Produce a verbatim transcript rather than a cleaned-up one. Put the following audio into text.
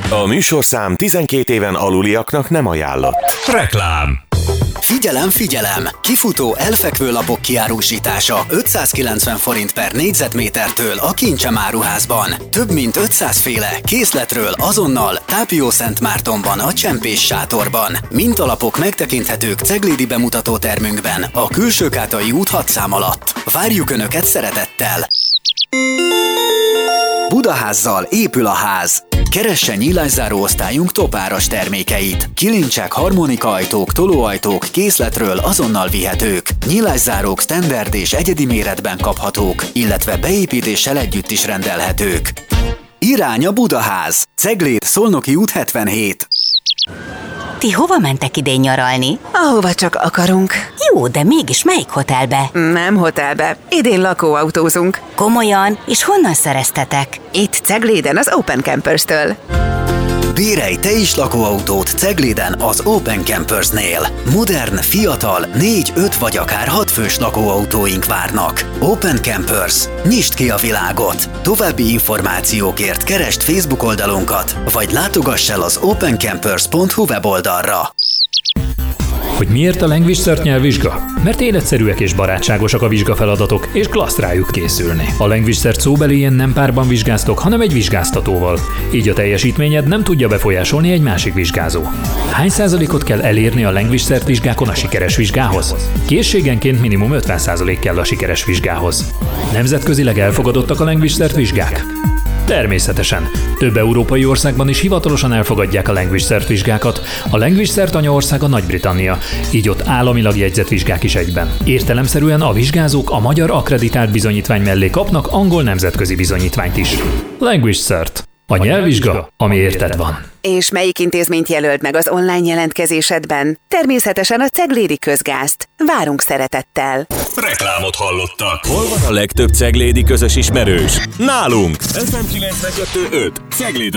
A műsorszám tizenkét éven aluliaknak nem ajánlott. Reklám. Figyelem, figyelem! Kifutó elfekvő lapok kiárusítása ötszázkilencven forint per négyzetmétertől a Kincsem áruházban. Több mint ötszáz féle készletről azonnal Tápiószentmártonban a Csempés sátorban. Mintalapok megtekinthetők ceglédi bemutatótermünkben a Külsőkátai út hat szám alatt. Várjuk Önöket szeretettel! Budaházzal épül a ház! Keresse nyílászáró osztályunk topáras termékeit. Kilincsek, harmonikaajtók, tolóajtók készletről azonnal vihetők. Nyílászárók standard és egyedi méretben kaphatók, illetve beépítéssel együtt is rendelhetők. Irány a Budaház! Cegléd, Szolnoki út hetvenhét. Ti hova mentek idén nyaralni? Ahova csak akarunk. Jó, de mégis melyik hotelbe? Nem hotelbe. Idén lakóautózunk. Komolyan? És honnan szereztetek? Itt Cegléden az Open Campers-től. Bérelj te is lakóautót Cegléden az Open Campers-nél. Modern, fiatal, négy, öt vagy akár hat fős lakóautóink várnak. Open Campers. Nyisd ki a világot! További információkért keresd Facebook oldalunkat, vagy látogass el az opencampers pont hu weboldalra. Hogy miért a Language nyelvvizsga? Mert életszerűek és barátságosak a vizsgafeladatok, és klassz rájuk készülni. A Language szóbeléjén nem párban vizsgáztok, hanem egy vizsgáztatóval. Így a teljesítményed nem tudja befolyásolni egy másik vizsgázó. Hány százalékot kell elérni a Language vizsgákon a sikeres vizsgához? Készségenként minimum ötven százalék kell a sikeres vizsgához. Nemzetközileg elfogadottak a Language vizsgák? Természetesen. Több európai országban is hivatalosan elfogadják a Language Cert vizsgákat. A Language Cert anyaországa Nagy-Britannia, így ott államilag jegyzett vizsgák is egyben. Értelemszerűen a vizsgázók a magyar akkreditált bizonyítvány mellé kapnak angol nemzetközi bizonyítványt is. Language Cert. A nyelvvizsga, ami érted van. És melyik intézményt jelölt meg az online jelentkezésedben? Természetesen a Ceglédi Közgázt. Várunk szeretettel! Reklámot hallottak. Hol van a legtöbb ceglédi közös ismerős? Nálunk! ef em kilencvenkettő öt. Cegléd